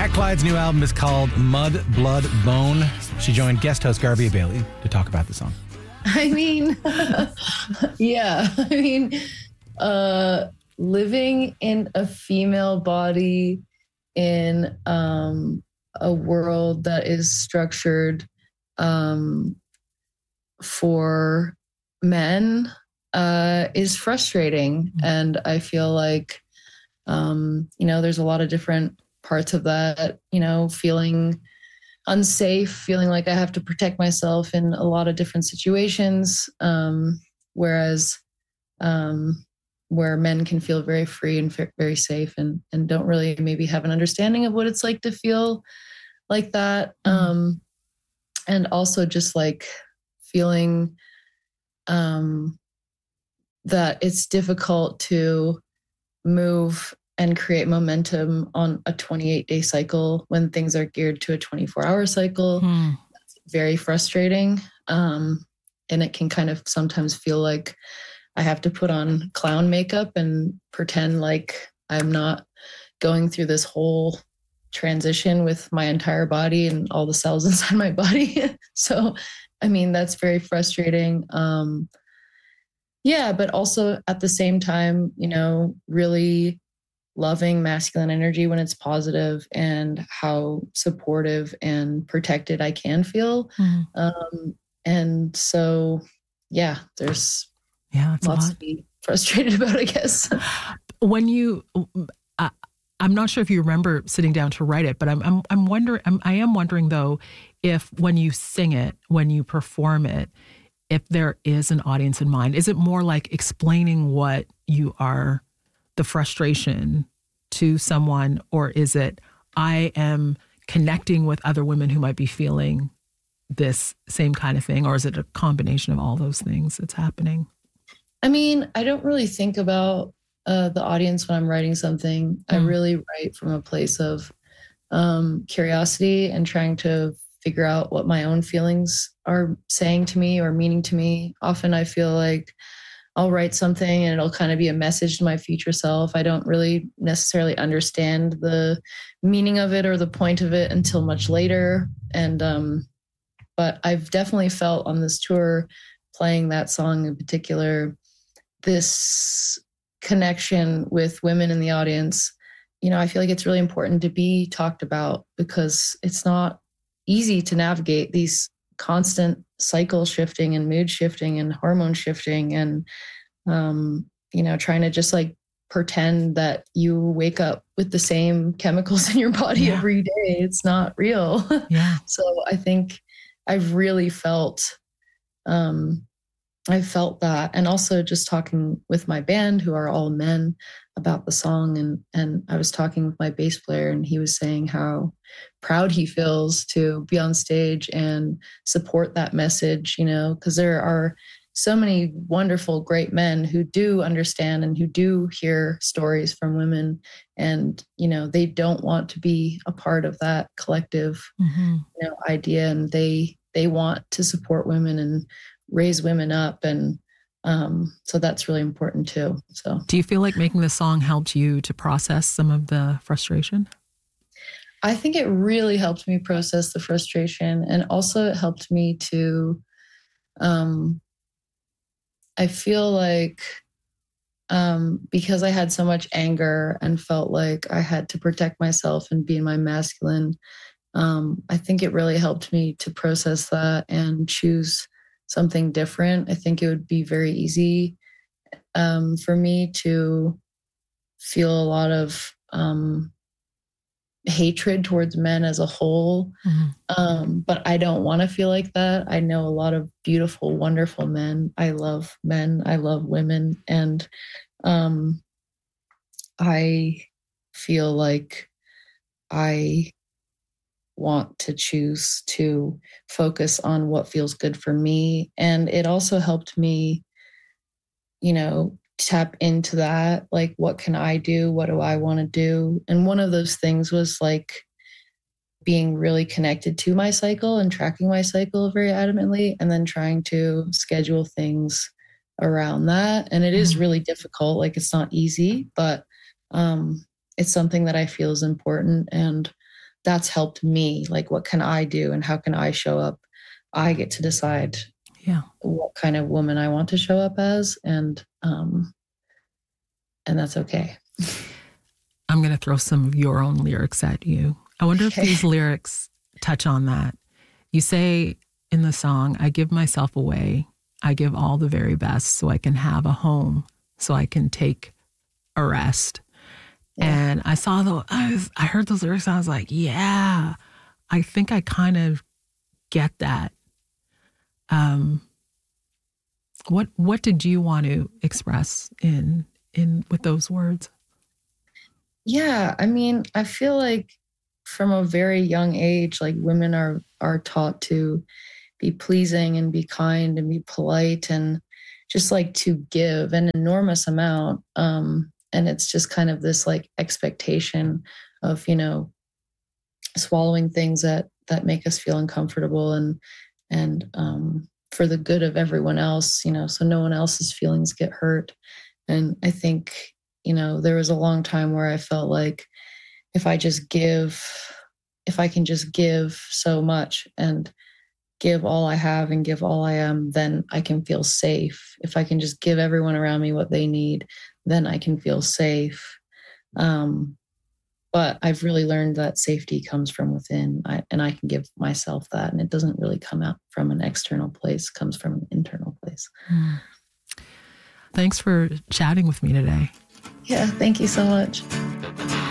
Cat Clyde's new album is called Mud, Blood, Bone. She joined guest host Garvey Bailey to talk about the song. I mean, yeah. I mean, living in a female body in a world that is structured for men is frustrating. And I feel like, there's a lot of different parts of that, feeling unsafe, feeling like I have to protect myself in a lot of different situations. Whereas where men can feel very free and very safe and don't really maybe have an understanding of what it's like to feel like that. And also just like feeling that it's difficult to move and create momentum on a 28-day cycle when things are geared to a 24-hour cycle. That's very frustrating. And it can kind of sometimes feel like I have to put on clown makeup and pretend like I'm not going through this whole transition with my entire body and all the cells inside my body. So, I mean, that's very frustrating. But also at the same time, really loving masculine energy when it's positive and how supportive and protected I can feel. And so, there's lots to be frustrated about, I guess. When you, I'm not sure if you remember sitting down to write it, but I'm wondering, I am wondering though, if when you sing it, when you perform it, if there is an audience in mind, is it more like explaining what you are, the frustration to someone, or is it, I am connecting with other women who might be feeling this same kind of thing, or is it a combination of all those things that's happening? I mean, I don't really think about the audience when I'm writing something. I really write from a place of curiosity and trying to figure out what my own feelings are saying to me or meaning to me. Often I feel like I'll write something and it'll kind of be a message to my future self. I don't really necessarily understand the meaning of it or the point of it until much later. And, but I've definitely felt on this tour, playing that song in particular, this connection with women in the audience. I feel like it's really important to be talked about because it's not easy to navigate these constant cycle shifting and mood shifting and hormone shifting and, trying to just like pretend that you wake up with the same chemicals in your body every day. It's not real. So I think I've really felt, I felt that. And also just talking with my band, who are all men, about the song. And I was talking with my bass player and he was saying how proud he feels to be on stage and support that message, because there are so many wonderful, great men who do understand and who do hear stories from women. And, they don't want to be a part of that collective, idea. And they want to support women and raise women up. And so that's really important too. So, do you feel like making the song helped you to process some of the frustration? I think it really helped me process the frustration. And also it helped me to, I feel like, because I had so much anger and felt like I had to protect myself and be in my masculine, I think it really helped me to process that and choose something different. I think it would be very easy for me to feel a lot of hatred towards men as a whole. But I don't want to feel like that. I know a lot of beautiful, wonderful men. I love men. I love women. And I feel like I want to choose to focus on what feels good for me. And it also helped me, tap into that. Like, what can I do? What do I want to do? And one of those things was like being really connected to my cycle and tracking my cycle very adamantly, and then trying to schedule things around that. And it is really difficult. Like, it's not easy, but it's something that I feel is important. And that's helped me. Like, what can I do and how can I show up? I get to decide what kind of woman I want to show up as. And that's okay. I'm going to throw some of your own lyrics at you. I wonder if these lyrics touch on that. You say in the song, I give myself away. I give all the very best so I can have a home, so I can take a rest. Yeah. And I heard those lyrics and I was like, yeah, I think I kind of get that. What did you want to express in with those words? Yeah, I mean, I feel like from a very young age, like women are taught to be pleasing and be kind and be polite and just like to give an enormous amount. And it's just kind of this like expectation of, you know, swallowing things that make us feel uncomfortable and for the good of everyone else, you know, so no one else's feelings get hurt. And I think, you know, there was a long time where I felt like if I can just give so much and give all I have and give all I am, then I can feel safe. If I can just give everyone around me what they need, then I can feel safe. But I've really learned that safety comes from within, and I can give myself that. And it doesn't really come out from an external place, it comes from an internal place. Thanks for chatting with me today. Yeah, thank you so much.